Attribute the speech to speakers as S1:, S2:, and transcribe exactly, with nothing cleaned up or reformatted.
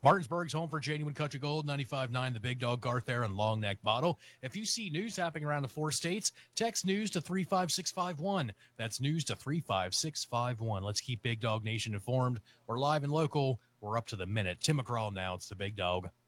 S1: Martinsburg's home for Genuine Country Gold, ninety-five point nine, the Big Dog, Garth Air, and Long Neck Bottle. If you see news happening around the four states, text news to three five six five one. That's news to three five six five one. Let's keep Big Dog Nation informed. We're live and local. We're up to the minute. Tim McCraw now. It's the Big Dog.